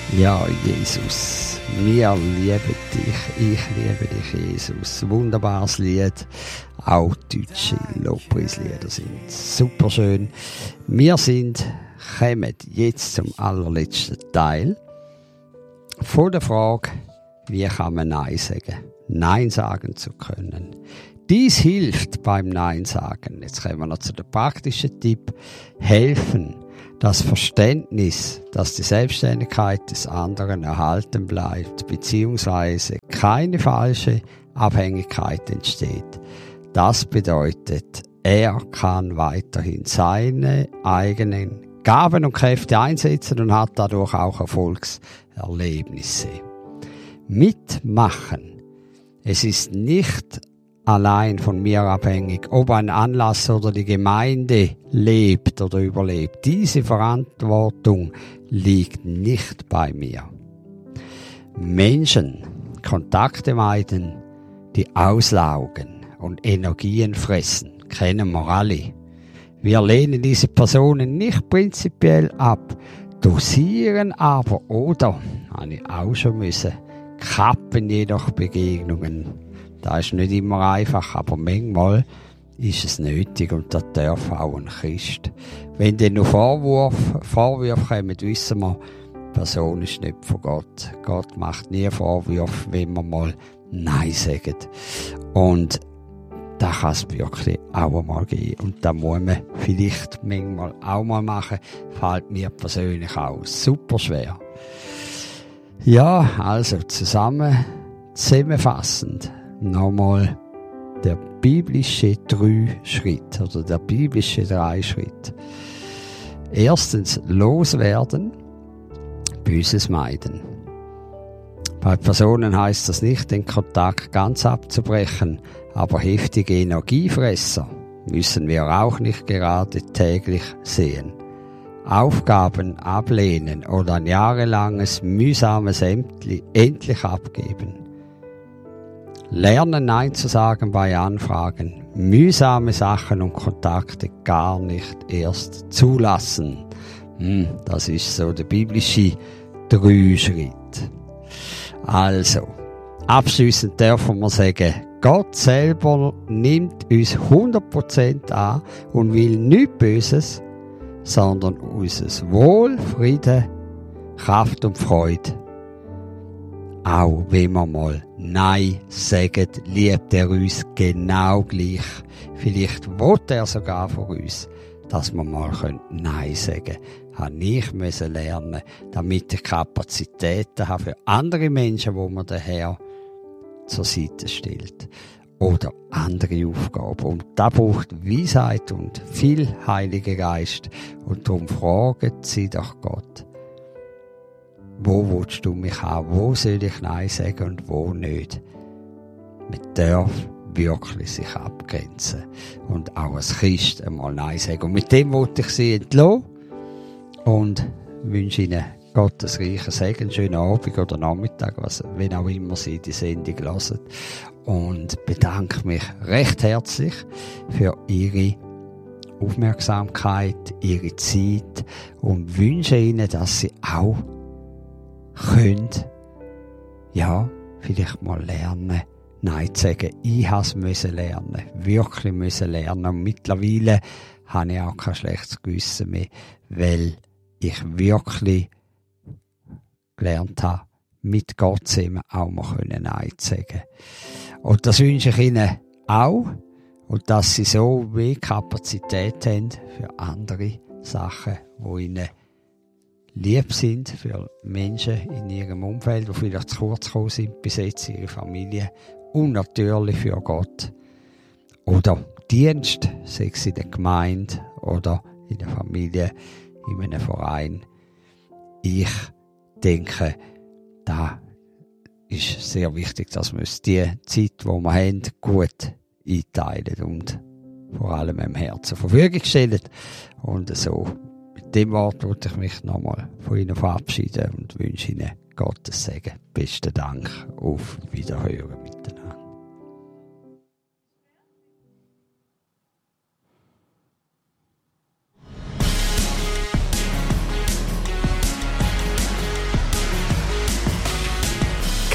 Ja, Jesus, wir lieben dich, ich liebe dich, Jesus. Wunderbares Lied, auch deutsche Lobpreislieder sind super schön. Wir kommen jetzt zum allerletzten Teil von der Frage, wie kann man Nein sagen? Nein sagen zu können. Dies hilft beim Nein sagen. Jetzt kommen wir noch zu dem praktischen Tipp. Helfen. Das Verständnis, dass die Selbstständigkeit des anderen erhalten bleibt, beziehungsweise keine falsche Abhängigkeit entsteht. Das bedeutet, er kann weiterhin seine eigenen Gaben und Kräfte einsetzen und hat dadurch auch Erfolgserlebnisse. Mitmachen. Es ist nicht allein von mir abhängig, ob ein Anlass oder die Gemeinde lebt oder überlebt. Diese Verantwortung liegt nicht bei mir. Menschen, Kontakte meiden, die auslaugen und Energien fressen, kennen wir alle. Wir lehnen diese Personen nicht prinzipiell ab, dosieren aber oder, habe ich auch schon müssen, kappen jedoch Begegnungen. Das ist nicht immer einfach, aber manchmal ist es nötig und das darf auch ein Christ. Wenn dann noch Vorwürfe kommen, wissen wir, die Person ist nicht von Gott. Gott macht nie Vorwürfe, wenn wir mal Nein sagen. Und da kann es wirklich auch einmal gehen. Und da muss man vielleicht manchmal auch mal machen. Fällt mir persönlich auch super schwer. Ja, also zusammenfassend. Nochmal der biblische 3 Schritt oder der biblische 3 Schritt. Erstens loswerden, Böses meiden. Bei Personen heißt das nicht, den Kontakt ganz abzubrechen, aber heftige Energiefresser müssen wir auch nicht gerade täglich sehen. Aufgaben ablehnen oder ein jahrelanges mühsames endlich abgeben. Lernen Nein zu sagen bei Anfragen, mühsame Sachen und Kontakte gar nicht erst zulassen. Das ist so der biblische 3 Schritt. Also, abschliessend dürfen wir sagen, Gott selber nimmt uns 100% an und will nichts Böses, sondern unser Wohl, Frieden, Kraft und Freude. Auch wenn wir mal Nein sagen, liebt er uns genau gleich. Vielleicht will er sogar von uns, dass wir mal Nein sagen können. Habe ich müssen lernen, damit ich Kapazitäten habe für andere Menschen, wo man der Herr zur Seite stellt. Oder andere Aufgaben. Und da braucht Weisheit und viel Heiliger Geist. Und darum fragen Sie doch Gott. Wo willst du mich haben? Wo soll ich Nein sagen und wo nicht? Man darf wirklich sich abgrenzen. Und auch als Christ einmal Nein sagen. Und mit dem wollte ich Sie entlassen. Und wünsche Ihnen Gottes reichen Segen, schönen Abend oder Nachmittag, wenn auch immer Sie die Sendung hören. Und bedanke mich recht herzlich für Ihre Aufmerksamkeit, Ihre Zeit und wünsche Ihnen, dass Sie auch vielleicht mal lernen, Nein zu sagen. Ich musste lernen, wirklich lernen. Und mittlerweile habe ich auch kein schlechtes Gewissen mehr, weil ich wirklich gelernt habe, mit Gott zusammen auch mal Nein zu sagen. Und das wünsche ich Ihnen auch. Und dass Sie so wie Kapazität haben für andere Sachen, die Ihnen lieb sind, für Menschen in Ihrem Umfeld, die vielleicht zu kurz gekommen sind bis jetzt, Ihre Familie. Und natürlich für Gott. Oder Dienst, sei es in der Gemeinde oder in der Familie, in einem Verein. Ich denke, da ist sehr wichtig, dass wir uns die Zeit, die wir haben, gut einteilen und vor allem im Herzen zur Verfügung stellen. Und so, mit dem Wort wollte ich mich nochmal von Ihnen verabschieden und wünsche Ihnen Gottes Segen. Besten Dank. Auf Wiederhören miteinander.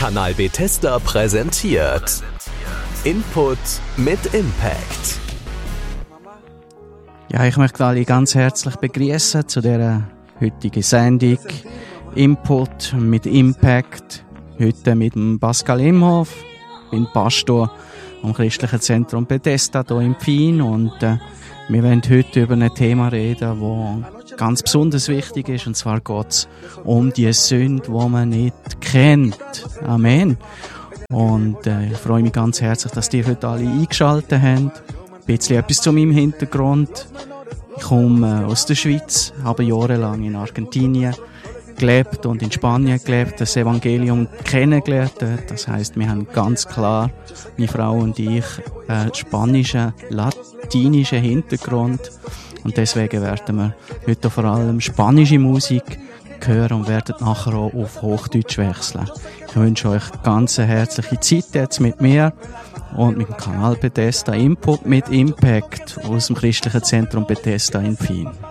Kanal Bethesda präsentiert Input mit Impact. Ja, ich möchte alle ganz herzlich begrüßen zu dieser heutigen Sendung Input mit Impact. Heute mit dem Pascal Imhoff, bin Pastor am Christlichen Zentrum Bethesda hier in Pfien und wir wollen heute über ein Thema reden, das ganz besonders wichtig ist, und zwar geht es um die Sünde, die man nicht kennt. Amen. Und ich freue mich ganz herzlich, dass ihr heute alle eingeschaltet habt. Ein bisschen etwas zu meinem Hintergrund. Ich komme aus der Schweiz, habe jahrelang in Argentinien gelebt und in Spanien gelebt, das Evangelium kennengelernt. Das heisst, wir haben ganz klar, meine Frau und ich, spanischen, latinischen Hintergrund. Und deswegen werden wir heute vor allem spanische Musik hören und werden nachher auch auf Hochdeutsch wechseln. Ich wünsche euch ganz eine herzliche Zeit jetzt mit mir und mit dem Kanal Bethesda Input mit Impact aus dem Christlichen Zentrum Bethesda in Pfien.